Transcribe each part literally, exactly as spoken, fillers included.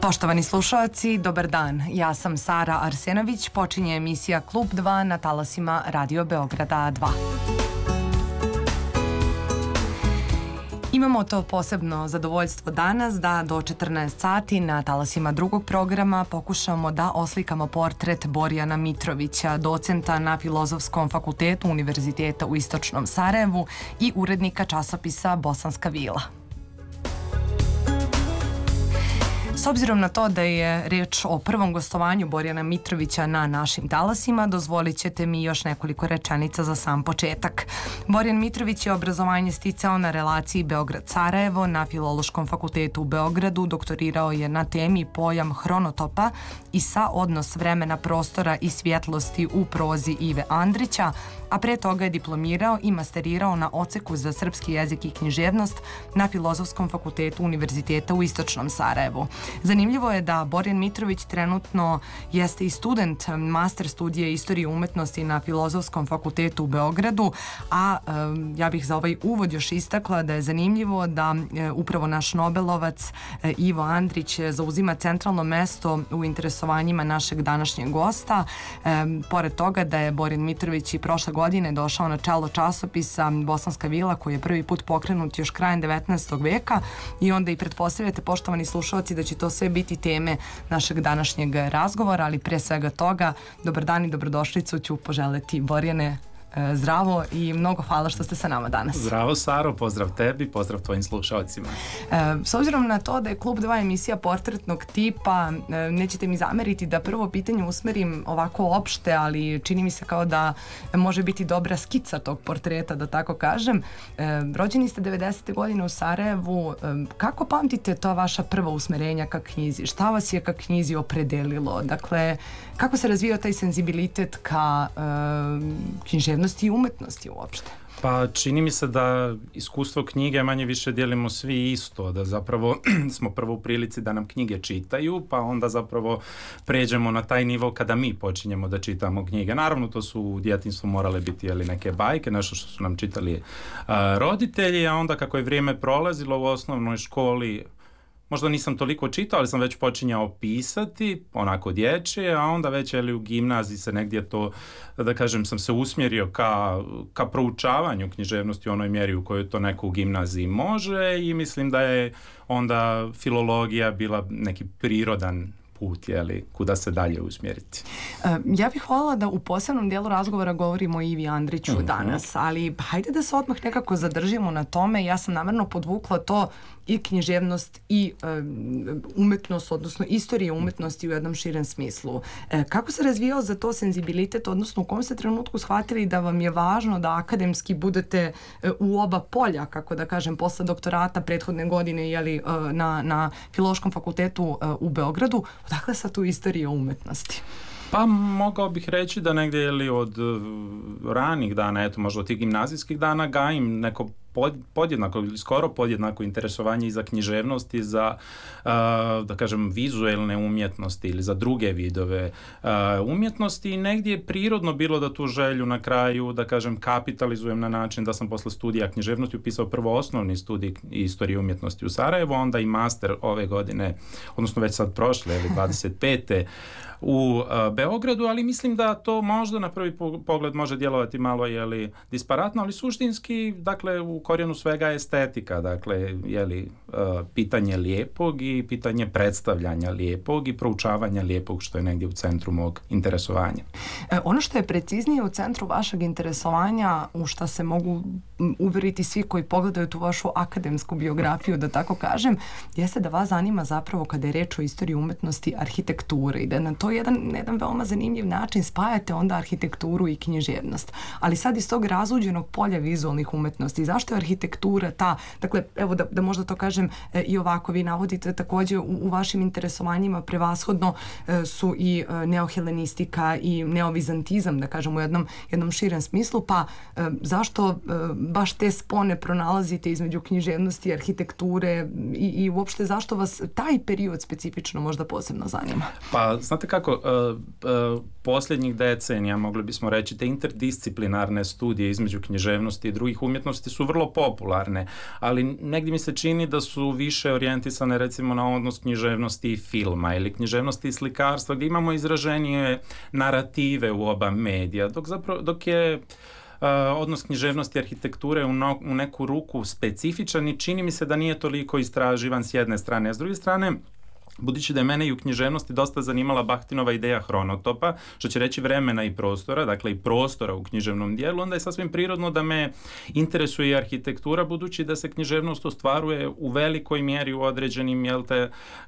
Poštovani slušalci, dobar dan. Ja sam Sara Arsenović, počinje emisija Klub dva na talasima Radio Beograda dva. Imamo to posebno zadovoljstvo danas da do četrnaest sati na talasima drugog programa pokušamo da oslikamo portret Borjana Mitrovića, docenta na Filozofskom fakultetu Univerziteta u Istočnom Sarajevu i urednika časopisa Bosanska vila. S obzirom na to da je reč o prvom gostovanju Borjana Mitrovića na našim talasima, dozvolit ćete mi još nekoliko rečenica za sam početak. Borjan Mitrović je obrazovanje sticao na relaciji Beograd-Sarajevo na Filološkom fakultetu u Beogradu, doktorirao je na temi pojam hronotopa i sa odnos vremena, prostora i svjetlosti u prozi Ive Andrića, a pre toga je diplomirao i masterirao na odseku za srpski jezik i književnost na Filozofskom fakultetu Univerziteta u Istočnom Sarajevu. Zanimljivo je da Borjan Mitrović trenutno jeste i student master studije istorije umetnosti na Filozofskom fakultetu u Beogradu, a e, ja bih za ovaj uvod još istakla da je zanimljivo da e, upravo naš Nobelovac e, Ivo Andrić zauzima centralno mesto u interesovanjima našeg današnjeg gosta. E, pored toga da je Borjan Mitrović i prošle godine došao na čelo časopisa Bosanska vila, koji je prvi put pokrenut još krajem devetnaestog veka, i onda i pretpostavljate, poštovani slušalci, da će to sve biti teme našeg današnjeg razgovora, ali pre svega toga, dobar dan i dobrodošlicu ću poželeti. Borjane, zdravo i mnogo hvala što ste sa nama danas. Zdravo Saro, pozdrav tebi, pozdrav tvojim slušalcima. S obzirom na to da je Klub dva emisija portretnog tipa, nećete mi zameriti da prvo pitanje usmerim ovako opšte, ali čini mi se kao da može biti dobra skica tog portreta, da tako kažem. Rođeni ste devedesete godine u Sarajevu. Kako pamtite to vaša prva usmerenja ka knjizi? Šta vas je ka knjizi opredelilo? Dakle, kako se razvio taj senzibilitet ka književnosti i umetnosti uopšte? Pa čini mi se da iskustvo knjige manje više dijelimo svi isto, da zapravo smo prvo u prilici da nam knjige čitaju, pa onda zapravo pređemo na taj nivo kada mi počinjemo da čitamo knjige. Naravno, to su u djetinjstvu morale biti jeli, neke bajke, nešto što su nam čitali uh, roditelji, a onda kako je vrijeme prolazilo u osnovnoj školi, možda nisam toliko čitao, ali sam već počinjao pisati, onako dječje, a onda već jeli, u gimnaziji se negdje to, da kažem, sam se usmjerio ka, ka proučavanju književnosti u onoj mjeri u kojoj to neko u gimnaziji može, i mislim da je onda filologija bila neki prirodan put, jeli, kuda se dalje usmjeriti. Ja bih voljela da u posebnom dijelu razgovora govorimo o Ivi Andriću uh-huh. danas, ali hajde da se odmah nekako zadržimo na tome. Ja sam namjerno podvukla to i književnost i um, umetnost, odnosno istorije umetnosti u jednom širem smislu. E, kako se razvijao za to senzibilitet, odnosno u kom ste trenutku shvatili da vam je važno da akademski budete e, u oba polja, kako da kažem, posle doktorata prethodne godine jeli, e, na, na Filološkom fakultetu e, u Beogradu? Odakle sad tu istorija umetnosti? Pa mogao bih reći da negdje jeli, od ranih dana, eto možda od tih gimnazijskih dana, gajim neko pod, podjednako ili skoro podjednako interesovanje i za književnost i za, uh, da kažem, vizuelne umjetnosti ili za druge vidove uh, umjetnosti, i negdje je prirodno bilo da tu želju na kraju, da kažem, kapitalizujem na način da sam posle studija književnosti upisao prvo osnovni studij istorije umjetnosti u Sarajevu, onda i master ove godine, odnosno već sad prošle, ili dvadeset pete u uh, Beogradu, ali mislim da to možda na prvi pogled može djelovati malo jeli, disparatno, ali suštinski, dakle, u korijenu svega je estetika, dakle, jeli, uh, pitanje lijepog i pitanje predstavljanja lijepog i proučavanja lijepog, što je negdje u centru mog interesovanja. E, ono što je preciznije u centru vašeg interesovanja, u šta se mogu uveriti svi koji pogledaju tu vašu akademsku biografiju, da tako kažem, jeste da vas zanima zapravo, kada je reč o istoriji umetnosti, arhitekture, i da na to jedan, jedan veoma zanimljiv način spajate onda arhitekturu i književnost. Ali sad iz tog razuđenog polja vizualnih umetnosti, zašto je arhitektura ta, dakle, evo da, da možda to kažem e, i ovako, vi navodite također u, u vašim interesovanjima prevashodno e, su i e, neohelenistika i neovizantizam, da kažem u jednom, jednom širem smislu, pa e, zašto e, baš te spone pronalazite između književnosti i arhitekture i, i uopšte zašto vas taj period specifično možda posebno zanima? Pa, znate kako, uh, uh, posljednjih decenija, mogli bismo reći, te interdisciplinarne studije između književnosti i drugih umjetnosti su vrlo vrlo popularne, ali negdje mi se čini da su više orijentisane recimo na odnos književnosti i filma ili književnosti i slikarstva, gdje imamo izraženije narative u oba medija, dok, zapravo, dok je Uh, odnos književnosti i arhitekture u, no, u neku ruku specifičan i čini mi se da nije toliko istraživan s jedne strane, a s druge strane, budući da je mene i u književnosti dosta zanimala Bahtinova ideja hronotopa, što će reći vremena i prostora, dakle i prostora u književnom dijelu, onda je sasvim prirodno da me interesuje i arhitektura, budući da se književnost ostvaruje u velikoj mjeri u određenim, jel te, uh,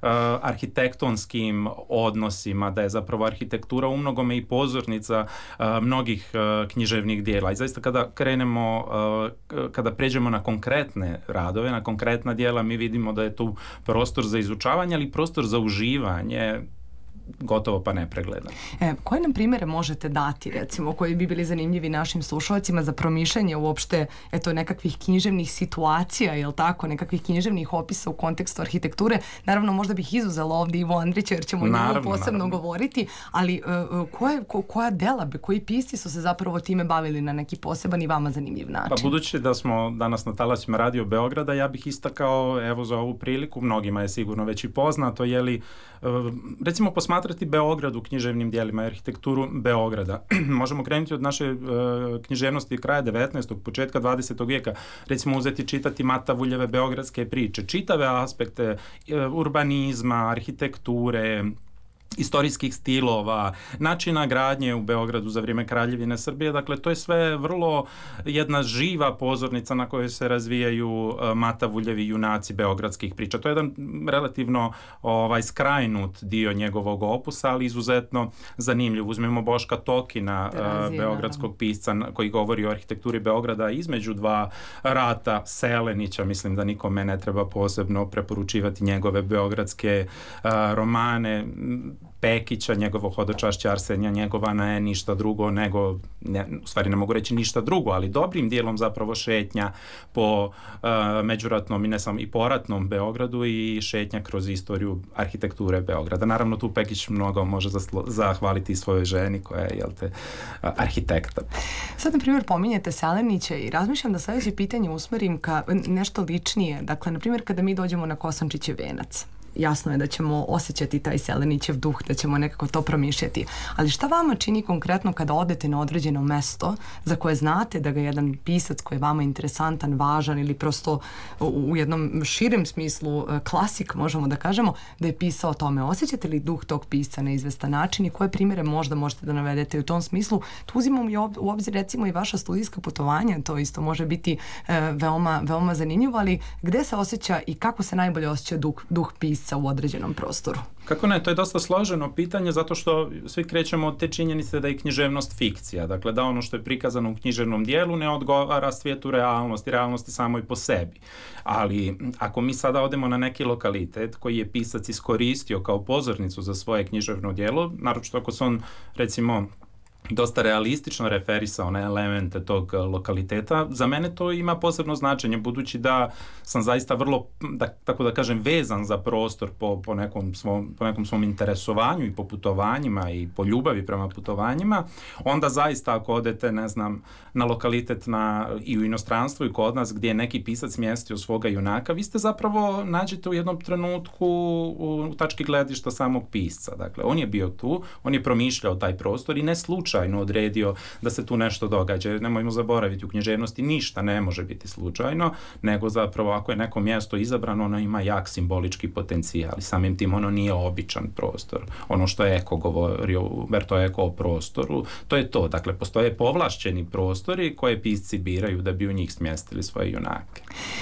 arhitektonskim odnosima, da je zapravo arhitektura u mnogome i pozornica uh, mnogih uh, književnih dijela. I zaista kada krenemo, uh, kada pređemo na konkretne radove, na konkretna dijela, mi vidimo da je tu prostor za izučavanje, ali prostor za uživanje gotovo pa nepregledan. E, koje nam primjere možete dati, recimo, koji bi bili zanimljivi našim slušalcima za promišljanje uopšte, eto, nekakvih književnih situacija, jel tako, nekakvih književnih opisa u kontekstu arhitekture? Naravno, možda bih izuzela ovdje Ivo Andrića, jer ćemo naravno, njemu posebno naravno. govoriti, ali uh, koje, ko, koja dela, be, koji pisci su se zapravo time bavili na neki poseban i vama zanimljiv način? Pa budući da smo danas na talasima Radio Beograda, ja bih istakao, evo za ovu priliku, mnogima je sigurno već i poznato, je li, uh, recimo posmatrati Beograd u književnim dijelima i arhitekturu Beograda. Možemo krenuti od naše uh, književnosti kraja devetnaestog. početka dvadesetog vijeka, recimo uzeti čitati Matavuljeve beogradske priče, čitave aspekte uh, urbanizma, arhitekture, istorijskih stilova, načina gradnje u Beogradu za vrijeme Kraljevine Srbije. Dakle, to je sve vrlo jedna živa pozornica na kojoj se razvijaju uh, Matavuljevi junaci beogradskih priča. To je jedan relativno ovaj, skrajnut dio njegovog opusa, ali izuzetno zanimljiv. Uzmemo Boška Tokina, uh, beogradskog pisca koji govori o arhitekturi Beograda između dva rata, Selenića, mislim da nikome ne treba posebno preporučivati njegove beogradske uh, romane, Pekića, njegovo hodočašće Arsenija Njegovana je ništa drugo nego, ne, u stvari ne mogu reći ništa drugo, ali dobrim dijelom zapravo šetnja po uh, međuratnom i ne samo i poratnom Beogradu i šetnja kroz istoriju arhitekture Beograda. Naravno tu Pekić mnogo može zaslo, zahvaliti svojoj ženi koja je, jel te, uh, arhitekta. Sad, na primjer, pominjete Selenića i razmišljam da sljedeće pitanje usmerim ka nešto ličnije. Dakle, na primjer, kada mi dođemo na Kosančićev venac, jasno je da ćemo osjećati taj Selenićev duh, da ćemo nekako to promišljati. Ali šta vama čini konkretno kada odete na određeno mesto za koje znate da ga jedan pisac koji je vama interesantan, važan ili prosto u jednom širem smislu klasik, možemo da kažemo, da je pisao o tome? Osjećate li duh tog pisca na izvestan način i koje primjere možda možete da navedete u tom smislu? Tu uzimam i u obzir recimo i vaša studijska putovanja, to isto može biti e, veoma, veoma zanimljivo, ali gde se osjeća i kako se najbolje osjeća duh, duh pisca u određenom prostoru? Kako ne, to je dosta složeno pitanje zato što svi krećemo od te činjenice da je književnost fikcija, dakle da ono što je prikazano u književnom dijelu ne odgovara svijetu realnosti, realnosti samoj po sebi. Ali ako mi sada odemo na neki lokalitet koji je pisac iskoristio kao pozornicu za svoje književno djelo, naročito ako se on recimo dosta realistično referisao na elemente tog lokaliteta, za mene to ima posebno značenje, budući da sam zaista vrlo, da, tako da kažem, vezan za prostor po, po, nekom svom, po nekom svom interesovanju i po putovanjima i po ljubavi prema putovanjima, onda zaista ako odete, ne znam, na lokalitet na, i u inostranstvu i kod nas gdje je neki pisac smjestio svoga junaka, vi ste zapravo nađete u jednom trenutku u, u tački gledišta samog pisca. Dakle, on je bio tu, on je promišljao taj prostor i ne slučajno odredio da se tu nešto događa. Nemojmo zaboraviti, u književnosti ništa ne može biti slučajno, nego zapravo ako je neko mjesto izabrano, ono ima jak simbolički potencijal i samim tim ono nije običan prostor. Ono što je Eko govorio, Umberto Eko o prostoru, to je to. Dakle, postoje povlašćeni prostori koje pisci biraju da bi u njih smjestili svoje junake.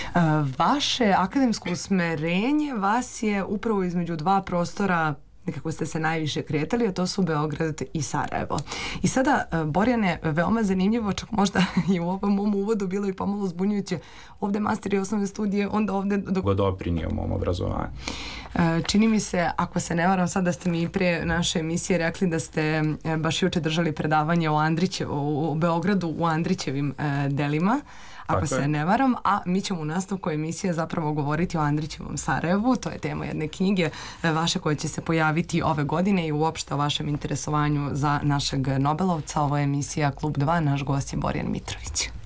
Vaše akademsko usmerenje vas je upravo između dva prostora nekako ste se najviše kretali, a to su Beograd i Sarajevo. I sada, Borjane, veoma zanimljivo, čak možda i u ovom mom uvodu bilo i pomalo zbunjujuće, ovdje master i osnovne studije, onda ovdje... Dok... Godoprinio mom obrazovanju. Čini mi se, ako se ne varam, sad da ste mi pre naše emisije rekli da ste baš juče držali predavanje o, Andriće, o Beogradu u Andrićevim delima, ako tako se je. ne varam, a mi ćemo u nastavku emisije zapravo govoriti o Andrićevom Sarajevu, to je tema jedne knjige vaše koje će se pojaviti ove godine i uopšte o vašem interesovanju za našeg Nobelovca. Ovo je emisija Klub dva, naš gost je Borjan Mitrović.